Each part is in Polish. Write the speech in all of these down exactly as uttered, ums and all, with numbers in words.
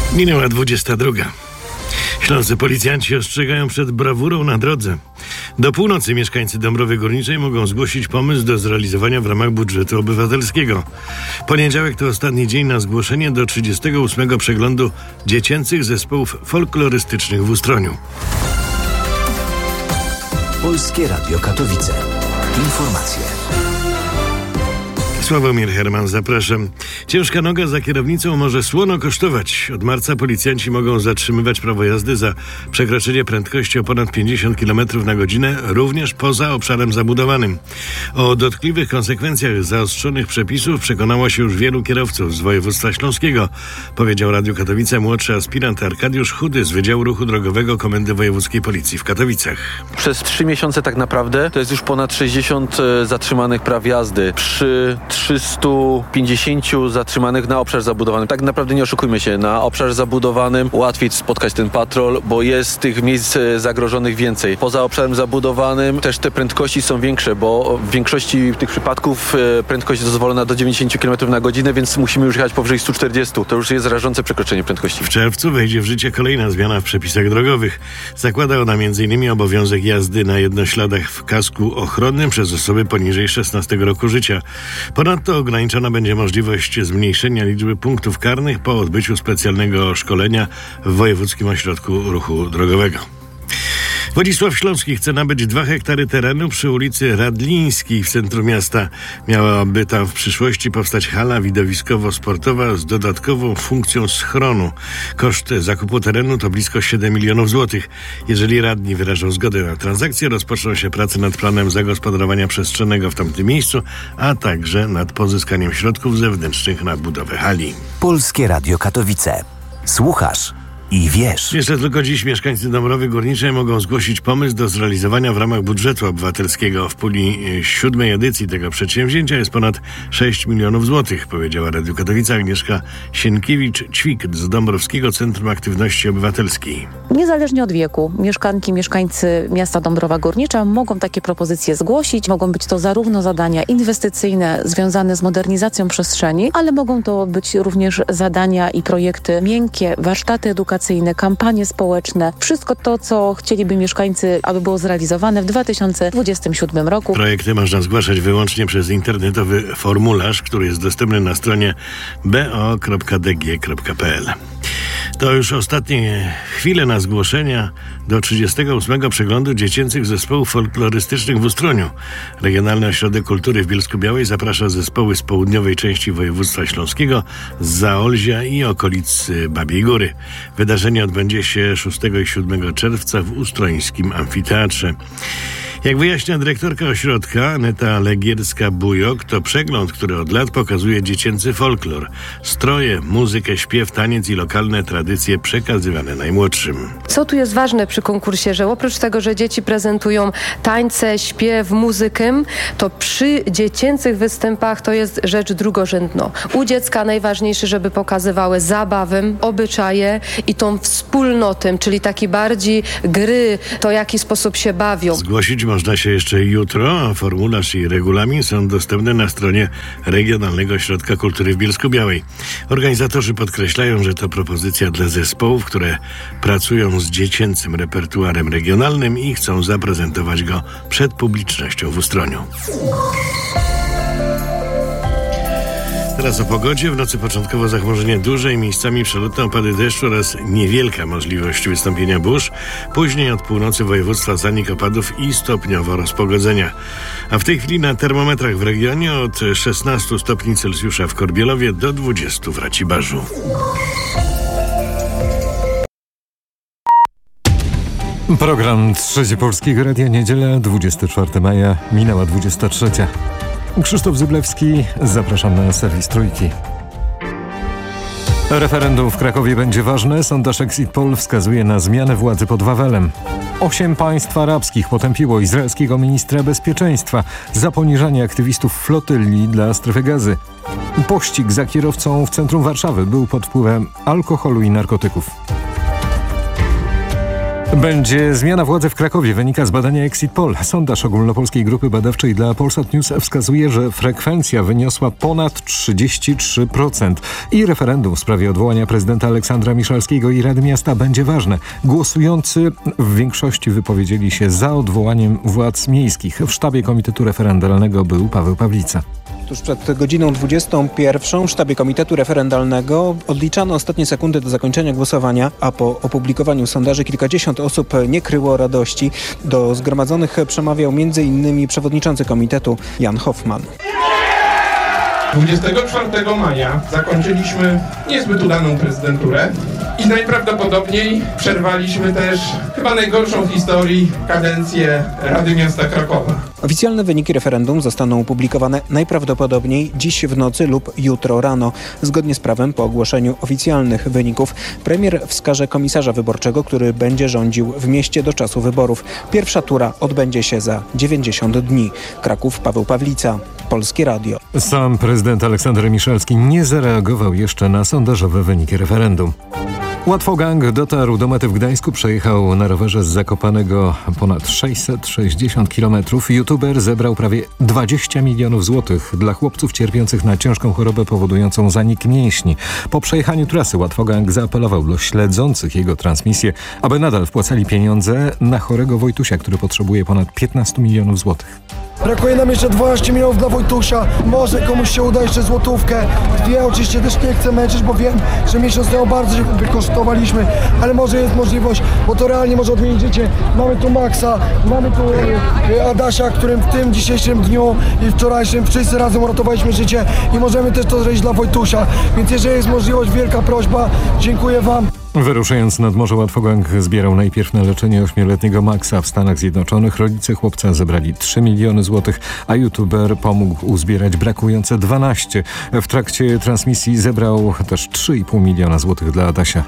Minęła dwudziesta druga. Śląscy policjanci ostrzegają przed brawurą na drodze. Do północy mieszkańcy Dąbrowy Górniczej mogą zgłosić pomysł do zrealizowania w ramach budżetu obywatelskiego. Poniedziałek to ostatni dzień na zgłoszenie do trzydziestego ósmego przeglądu dziecięcych zespołów folklorystycznych w Ustroniu. Polskie Radio Katowice. Informacje. Sławomir Herman, zapraszam. Ciężka noga za kierownicą może słono kosztować. Od marca policjanci mogą zatrzymywać prawo jazdy za przekroczenie prędkości o ponad pięćdziesiąt kilometrów na godzinę, również poza obszarem zabudowanym. O dotkliwych konsekwencjach zaostrzonych przepisów przekonało się już wielu kierowców z województwa śląskiego, powiedział Radiu Katowice młodszy aspirant Arkadiusz Chudy z Wydziału Ruchu Drogowego Komendy Wojewódzkiej Policji w Katowicach. Przez trzy miesiące tak naprawdę to jest już ponad sześćdziesiąt zatrzymanych praw jazdy przy trzystu pięćdziesięciu zatrzymanych na obszar zabudowany. Tak naprawdę nie oszukujmy się, na obszarze zabudowanym łatwiej spotkać ten patrol, bo jest tych miejsc zagrożonych więcej. Poza obszarem zabudowanym też te prędkości są większe, bo w większości tych przypadków prędkość dozwolona do dziewięćdziesiąt kilometrów na godzinę, więc musimy już jechać powyżej stu czterdziestu. To już jest rażące przekroczenie prędkości. W czerwcu wejdzie w życie kolejna zmiana w przepisach drogowych. Zakłada ona między innymi obowiązek jazdy na jednośladach w kasku ochronnym przez osoby poniżej szesnastego roku życia. Ponadto ograniczona będzie możliwość zmniejszenia liczby punktów karnych po odbyciu specjalnego szkolenia w Wojewódzkim Ośrodku Ruchu Drogowego. Władysław Śląski chce nabyć dwa hektary terenu przy ulicy Radlińskiej w centrum miasta. Miałaby tam w przyszłości powstać hala widowiskowo-sportowa z dodatkową funkcją schronu. Koszt zakupu terenu to blisko siedem milionów złotych. Jeżeli radni wyrażą zgodę na transakcję, rozpoczną się prace nad planem zagospodarowania przestrzennego w tamtym miejscu, a także nad pozyskaniem środków zewnętrznych na budowę hali. Polskie Radio Katowice. Słuchasz i wiesz. Jeszcze tylko dziś mieszkańcy Dąbrowy Górniczej mogą zgłosić pomysł do zrealizowania w ramach budżetu obywatelskiego. W puli siódmej edycji tego przedsięwzięcia jest ponad sześć milionów złotych, powiedziała Radiu Katowice Agnieszka Sienkiewicz-Ćwik z Dąbrowskiego Centrum Aktywności Obywatelskiej. Niezależnie od wieku, mieszkanki, mieszkańcy miasta Dąbrowa Górnicza mogą takie propozycje zgłosić. Mogą być to zarówno zadania inwestycyjne związane z modernizacją przestrzeni, ale mogą to być również zadania i projekty miękkie, warsztaty edukacyjne, kampanie społeczne, wszystko to, co chcieliby mieszkańcy, aby było zrealizowane w dwa tysiące dwudziestym siódmym roku. Projekty można zgłaszać wyłącznie przez internetowy formularz, który jest dostępny na stronie b o kropka d g kropka p l. To już ostatnie chwile na zgłoszenia do trzydziestego ósmego przeglądu dziecięcych zespołów folklorystycznych w Ustroniu. Regionalny Ośrodek Kultury w Bielsku-Białej zaprasza zespoły z południowej części województwa śląskiego, z Zaolzia i okolic Babiej Góry. Wydarzenie odbędzie się szóstego i siódmego czerwca w ustrońskim amfiteatrze. Jak wyjaśnia dyrektorka ośrodka Aneta Legierska-Bujok, to przegląd, który od lat pokazuje dziecięcy folklor. Stroje, muzykę, śpiew, taniec i lokalne tradycje przekazywane najmłodszym. Co tu jest ważne przy konkursie, że oprócz tego, że dzieci prezentują tańce, śpiew, muzykę, to przy dziecięcych występach to jest rzecz drugorzędna. U dziecka najważniejsze, żeby pokazywały zabawę, obyczaje i tą wspólnotę, czyli taki bardziej gry, to w jaki sposób się bawią. Zgłosić można się jeszcze jutro, a formularz i regulamin są dostępne na stronie Regionalnego Ośrodka Kultury w Bielsku-Białej. Organizatorzy podkreślają, że to propozycja dla zespołów, które pracują z dziecięcym repertuarem regionalnym i chcą zaprezentować go przed publicznością w Ustroniu. Teraz o pogodzie. W nocy początkowo zachmurzenie duże i miejscami przelotne opady deszczu oraz niewielka możliwość wystąpienia burz. Później od północy województwa zanik opadów i stopniowo rozpogodzenia. A w tej chwili na termometrach w regionie od szesnastu stopni Celsjusza w Korbielowie do dwudziestu w Racibarzu. Program Trzeci Polskiego Radia, niedziela, dwudziestego czwartego maja, minęła dwudziesta trzecia. Krzysztof Zyblewski, zapraszam na serwis Trójki. Referendum w Krakowie będzie ważne. Sondaż Exit Poll wskazuje na zmianę władzy pod Wawelem. Osiem państw arabskich potępiło izraelskiego ministra bezpieczeństwa za poniżanie aktywistów flotyli dla Strefy Gazy. Pościg za kierowcą w centrum Warszawy był pod wpływem alkoholu i narkotyków. Będzie zmiana władzy w Krakowie, wynika z badania Exit Poll. Sondaż ogólnopolskiej grupy badawczej dla Polsat News wskazuje, że frekwencja wyniosła ponad trzydzieści trzy procent i referendum w sprawie odwołania prezydenta Aleksandra Miszalskiego i Rady Miasta będzie ważne. Głosujący w większości wypowiedzieli się za odwołaniem władz miejskich. W sztabie Komitetu Referendalnego był Paweł Pawlica. Tuż przed godziną dwudziestą pierwszą w sztabie Komitetu Referendalnego odliczano ostatnie sekundy do zakończenia głosowania, a po opublikowaniu sondaży kilkadziesiąt osób nie kryło radości. Do zgromadzonych przemawiał między innymi przewodniczący komitetu Jan Hoffman. dwudziestego czwartego maja zakończyliśmy niezbyt udaną prezydenturę i najprawdopodobniej przerwaliśmy też chyba najgorszą w historii kadencję Rady Miasta Krakowa. Oficjalne wyniki referendum zostaną opublikowane najprawdopodobniej dziś w nocy lub jutro rano. Zgodnie z prawem po ogłoszeniu oficjalnych wyników premier wskaże komisarza wyborczego, który będzie rządził w mieście do czasu wyborów. Pierwsza tura odbędzie się za dziewięćdziesiąt dni. Kraków, Paweł Pawlica, Polskie Radio. Sam prezydent Aleksander Miszalski nie zareagował jeszcze na sondażowe wyniki referendum. Łatwogang dotarł do mety w Gdańsku, przejechał na rowerze z Zakopanego ponad sześćset sześćdziesiąt kilometrów. YouTuber zebrał prawie dwadzieścia milionów złotych dla chłopców cierpiących na ciężką chorobę powodującą zanik mięśni. Po przejechaniu trasy Łatwogang zaapelował do śledzących jego transmisję, aby nadal wpłacali pieniądze na chorego Wojtusia, który potrzebuje ponad piętnaście milionów złotych. Brakuje nam jeszcze dwanaście milionów dla Wojtusia. Może komuś się uda jeszcze złotówkę. Ja oczywiście też nie chcę męczyć, bo wiem, że miesiąc temu bardzo się wykosztowaliśmy, ale może jest możliwość, bo to realnie może odmienić życie. Mamy tu Maxa, mamy tu e, Adasia, którym w tym dzisiejszym dniu i wczorajszym wszyscy razem uratowaliśmy życie i możemy też to zrobić dla Wojtusia. Więc jeżeli jest możliwość, wielka prośba, dziękuję wam. Wyruszając nad Morze Łatwogang zbierał najpierw na leczenie ośmioletniego Maxa w Stanach Zjednoczonych. Rodzice chłopca zebrali trzy miliony złotych, a youtuber pomógł uzbierać brakujące dwanaście. W trakcie transmisji zebrał też trzy i pół miliona złotych dla Adasia.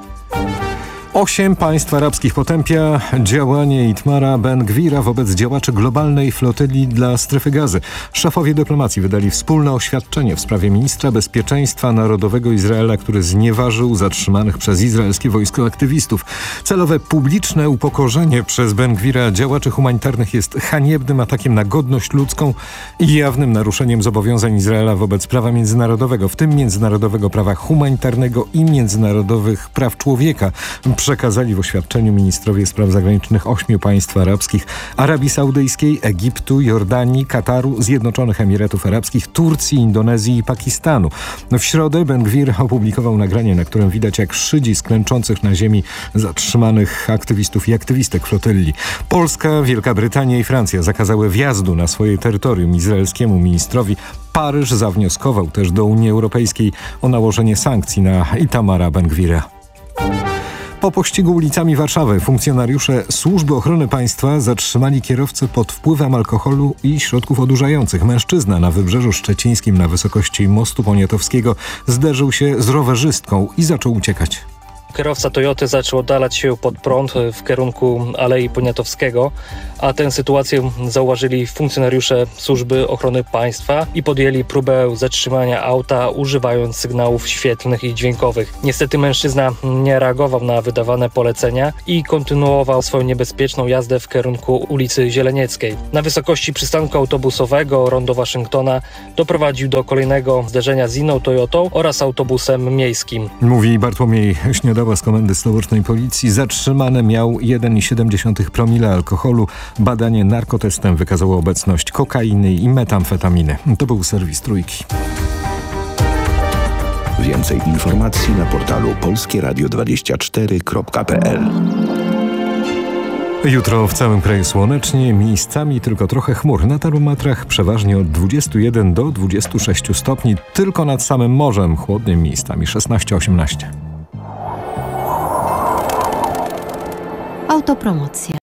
Osiem państw arabskich potępia działanie Itmara Ben-Gwira wobec działaczy globalnej flotyli dla Strefy Gazy. Szefowie dyplomacji wydali wspólne oświadczenie w sprawie ministra bezpieczeństwa narodowego Izraela, który znieważył zatrzymanych przez izraelskie wojsko aktywistów. Celowe publiczne upokorzenie przez Ben-Gwira działaczy humanitarnych jest haniebnym atakiem na godność ludzką i jawnym naruszeniem zobowiązań Izraela wobec prawa międzynarodowego, w tym międzynarodowego prawa humanitarnego i międzynarodowych praw człowieka. Przekazali w oświadczeniu ministrowie spraw zagranicznych ośmiu państw arabskich: Arabii Saudyjskiej, Egiptu, Jordanii, Kataru, Zjednoczonych Emiratów Arabskich, Turcji, Indonezji i Pakistanu. W środę Ben-Gwir opublikował nagranie, na którym widać, jak szydzi z klęczących na ziemi zatrzymanych aktywistów i aktywistek flotyli. Polska, Wielka Brytania i Francja zakazały wjazdu na swoje terytorium izraelskiemu ministrowi. Paryż zawnioskował też do Unii Europejskiej o nałożenie sankcji na Itamara Ben-Gwira. Po pościgu ulicami Warszawy funkcjonariusze Służby Ochrony Państwa zatrzymali kierowcę pod wpływem alkoholu i środków odurzających. Mężczyzna na Wybrzeżu Szczecińskim na wysokości mostu Poniatowskiego zderzył się z rowerzystką i zaczął uciekać. Kierowca Toyoty zaczął oddalać się pod prąd w kierunku Alei Poniatowskiego, a tę sytuację zauważyli funkcjonariusze Służby Ochrony Państwa i podjęli próbę zatrzymania auta, używając sygnałów świetlnych i dźwiękowych. Niestety mężczyzna nie reagował na wydawane polecenia i kontynuował swoją niebezpieczną jazdę w kierunku ulicy Zielenieckiej. Na wysokości przystanku autobusowego rondo Waszyngtona doprowadził do kolejnego zderzenia z inną Toyotą oraz autobusem miejskim. Mówi Bartłomiej Śniadała z Komendy Stołecznej Policji. Zatrzymany miał jeden i siedem dziesiątych promila alkoholu. Badanie narkotestem wykazało obecność kokainy i metamfetaminy. To był serwis Trójki. Więcej informacji na portalu polskie radio dwadzieścia cztery kropka p l. Jutro w całym kraju słonecznie, miejscami tylko trochę chmur. Na termometrach przeważnie od dwudziestu jeden do dwudziestu sześciu stopni. Tylko nad samym morzem chłodnymi miejscami szesnaście osiemnaście. Autopromocja.